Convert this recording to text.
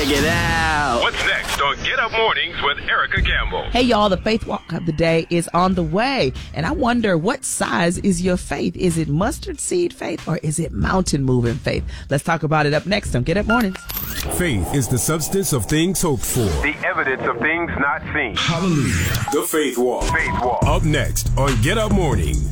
Check it out. What's next on Get Up Mornings with Erica Campbell? Hey, y'all, the Faith Walk of the Day is on the way. And I wonder, what size is your faith? Is it mustard seed faith or is it mountain moving faith? Let's talk about it up next on Get Up Mornings. Faith is the substance of things hoped for. The evidence of things not seen. Hallelujah. The Faith Walk. Faith Walk. Up next on Get Up Mornings.